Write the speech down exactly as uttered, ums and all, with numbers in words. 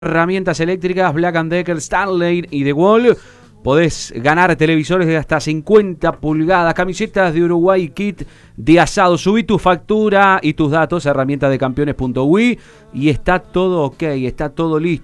Herramientas eléctricas, Black and Decker, Stanley y The Wall. Podés ganar televisores de hasta cincuenta pulgadas, camisetas de Uruguay, kit de asado. Subí tu factura y tus datos a herramientas de campeones punto uy y está todo ok, está todo listo.